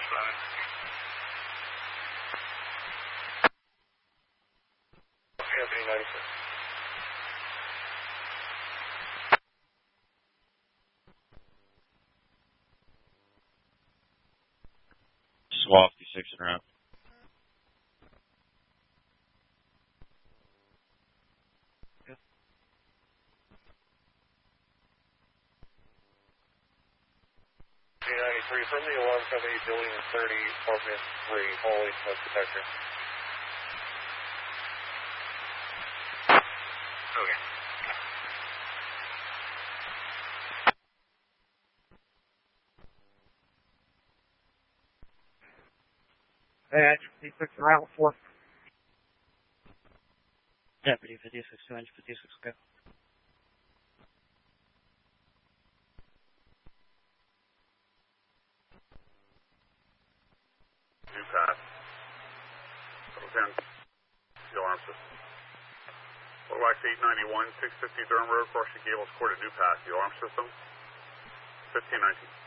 Anthony 96. Swap 56 en route. Good. 93 from the alarm company, building 30, apartment 3, hallway smoke detector. Okay. Edge 56 en route 4. Deputy 56 to engine 56, go. New pass. Level 10. The alarm system. Wax 891, 650 Durham Road, crossing Gables Court at New Pass. The alarm system. 1519.